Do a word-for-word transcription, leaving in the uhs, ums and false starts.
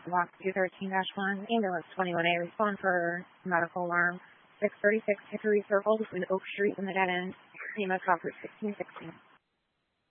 Block two thirteen dash one, Ambulance twenty-one A, respond for medical alarm. six thirty-six Hickory Circle between Oak Street and the dead end. Name of Crawford sixteen sixteen.